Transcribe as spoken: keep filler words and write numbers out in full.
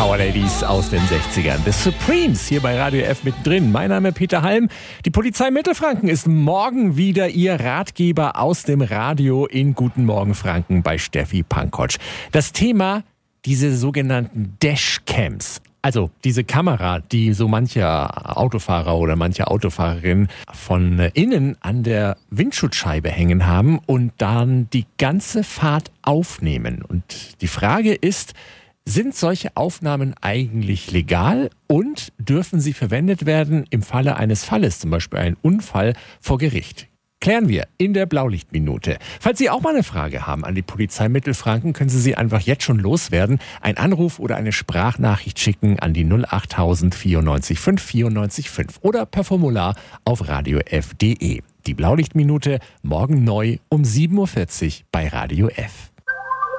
Power Ladies aus den sechzigern. The Supremes hier bei Radio F mittendrin. Mein Name ist Peter Halm. Die Polizei Mittelfranken ist morgen wieder Ihr Ratgeber aus dem Radio in Guten Morgen Franken bei Steffi Pankotsch. Das Thema, diese sogenannten Dashcams. Also diese Kamera, die so mancher Autofahrer oder manche Autofahrerin von innen an der Windschutzscheibe hängen haben und dann die ganze Fahrt aufnehmen. Und die Frage ist, sind solche Aufnahmen eigentlich legal und dürfen sie verwendet werden im Falle eines Falles, zum Beispiel ein Unfall vor Gericht? Klären wir in der Blaulichtminute. Falls Sie auch mal eine Frage haben an die Polizei Mittelfranken, können Sie sie einfach jetzt schon loswerden. Ein Anruf oder eine Sprachnachricht schicken an die null achttausend vierundneunzig fünf vierundneunzig fünf oder per Formular auf radiof punkt de. Die Blaulichtminute morgen neu um sieben Uhr vierzig bei Radio F.